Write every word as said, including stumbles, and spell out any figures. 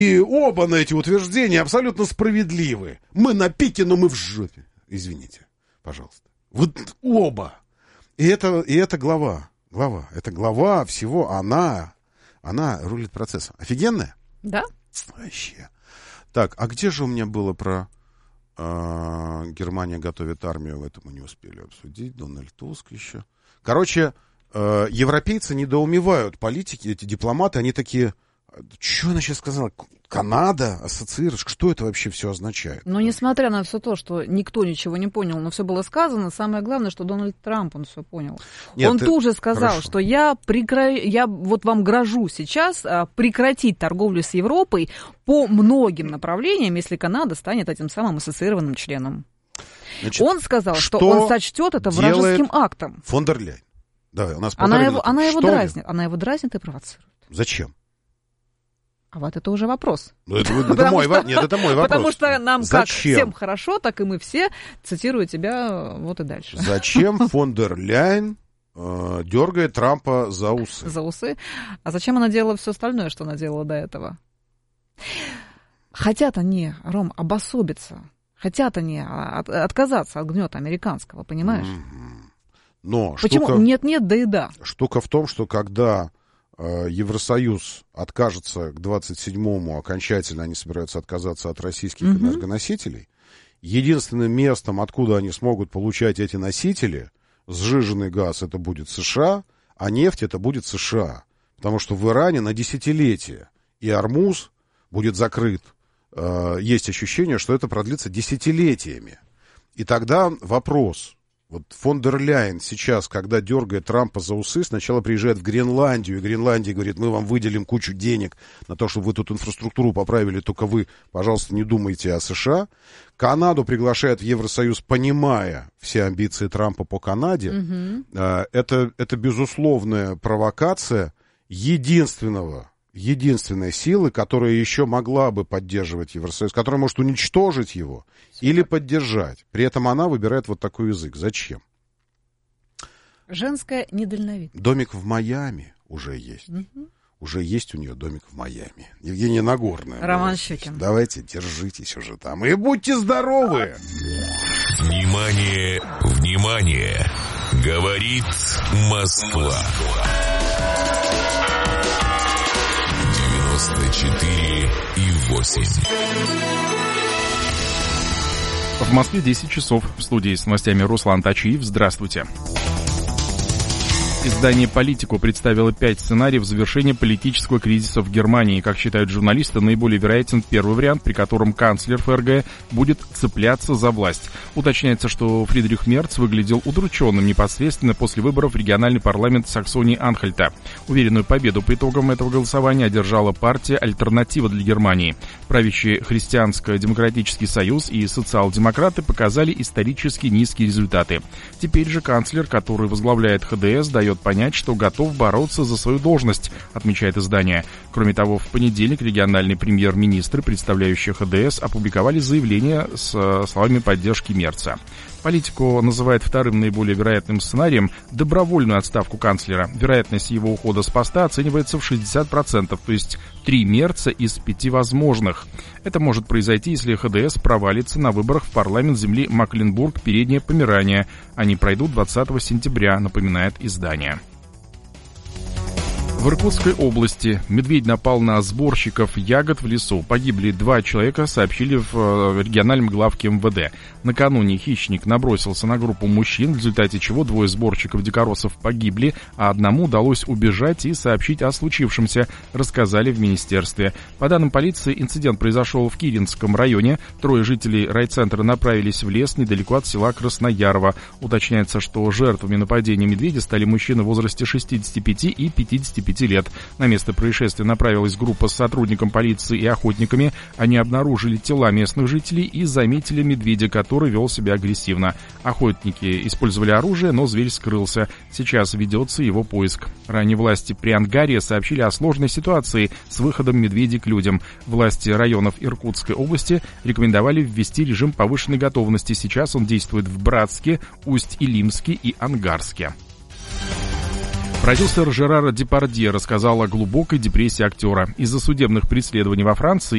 И оба на эти утверждения абсолютно справедливы. Мы на пике, но мы в жопе. Извините, пожалуйста. Вот оба. И это, и это глава. Глава. Это глава всего. Она, она рулит процессом. Офигенная? Да. Вообще. Так, а где же у меня было про э, Германия готовит армию? Это мы не успели обсудить. Дональд Туск еще. Короче, э, европейцы недоумевают политики, эти дипломаты, они такие... Что она сейчас сказала? Канада ассоциируешь? Что это вообще все означает? Но несмотря на все то, что никто ничего не понял, но все было сказано, самое главное, что Дональд Трамп, он все понял. Нет, он ты... тут же сказал, Хорошо. что я, прекра... я вот вам грожу сейчас прекратить торговлю с Европой по многим направлениям, если Канада станет этим самым ассоциированным членом. Значит, он сказал, что, что он сочтет это вражеским актом. Фон дер Ляйен. Давай, у нас она его, она его дразнит. Она его дразнит и провоцирует. Зачем? А вот это уже вопрос. Ну, это, это мой, что, нет, это мой вопрос. Потому что нам Зачем? Как всем хорошо, так и мы все, цитирую тебя, вот и дальше. Зачем фон дер Ляйен э, дергает Трампа за усы? За усы? А зачем она делала все остальное, что она делала до этого? Хотят они, Ром, обособиться. Хотят они от, отказаться от гнета американского, понимаешь? Mm-hmm. Но Почему? Штука, Нет-нет, да и да. Штука в том, что когда... Евросоюз откажется к двадцать седьмому, окончательно они собираются отказаться от российских mm-hmm. энергоносителей. Единственным местом, откуда они смогут получать эти носители, сжиженный газ, это будет США, а нефть это будет США. Потому что в Иране на десятилетие и Ормуз будет закрыт. Есть ощущение, что это продлится десятилетиями. И тогда вопрос... Вот фон дер Ляйен сейчас, когда дергает Трампа за усы, сначала приезжает в Гренландию, и Гренландия говорит, мы вам выделим кучу денег на то, чтобы вы тут инфраструктуру поправили, только вы, пожалуйста, не думайте о США. Канаду приглашает в Евросоюз, понимая все амбиции Трампа по Канаде. Угу. Это, это безусловная провокация единственного, единственной силы, которая еще могла бы поддерживать Евросоюз, которая может уничтожить его или поддержать. При этом она выбирает вот такой язык. Зачем? Женская недальновидность. Домик в Майами уже есть. Угу. Уже есть у нее домик в Майами. Евгения Нагорная. Роман Щукин. Давайте, держитесь уже там. И будьте здоровы! Внимание, внимание! Говорит Москва. девяносто четыре и восемь. В Москве десять часов. В студии с новостями Руслан Тачиев. Здравствуйте. Издание «Политику» представило пять сценариев завершения политического кризиса в Германии. Как считают журналисты, наиболее вероятен первый вариант, при котором канцлер ФРГ будет цепляться за власть. Уточняется, что Фридрих Мерц выглядел удрученным непосредственно после выборов в региональный парламент Саксонии-Анхальта. Уверенную победу по итогам этого голосования одержала партия «Альтернатива для Германии». Правящий Христианско-демократический союз и социал-демократы показали исторически низкие результаты. Теперь же канцлер, который возглавляет ХДС, дает понять, что готов бороться за свою должность, отмечает издание. Кроме того, в понедельник региональные премьер-министры, представляющие ХДС, опубликовали заявление с словами поддержки Мерца. Политику называет вторым наиболее вероятным сценарием добровольную отставку канцлера. Вероятность его ухода с поста оценивается в шестьдесят процентов, то есть три Мерца из пяти возможных. Это может произойти, если ХДС провалится на выборах в парламент земли Макленбург-Передняя Померания. Они пройдут двадцатого сентября, напоминает издание. В Иркутской области медведь напал на сборщиков ягод в лесу. Погибли два человека, сообщили в региональном главке МВД. Накануне хищник набросился на группу мужчин, в результате чего двое сборщиков дикоросов погибли, а одному удалось убежать и сообщить о случившемся, рассказали в министерстве. По данным полиции, инцидент произошел в Киринском районе. Трое жителей райцентра направились в лес недалеко от села Красноярово. Уточняется, что жертвами нападения медведя стали мужчины в возрасте шестидесяти пяти и пятидесяти пяти лет. На место происшествия направилась группа с сотрудником полиции и охотниками. Они обнаружили тела местных жителей и заметили медведя, который вел себя агрессивно. Охотники использовали оружие, но зверь скрылся. Сейчас ведется его поиск. Ранее власти Приангария сообщили о сложной ситуации с выходом медведей к людям. Власти районов Иркутской области рекомендовали ввести режим повышенной готовности. Сейчас он действует в Братске, Усть-Илимске и Ангарске. Продюсер Жерар Депардье рассказал о глубокой депрессии актера. Из-за судебных преследований во Франции